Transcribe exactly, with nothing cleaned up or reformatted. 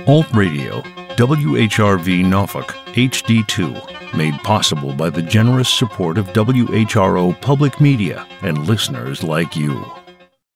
Alt Radio, W H R V Norfolk, H D two, made possible by the generous support of W H R O Public Media and listeners like you.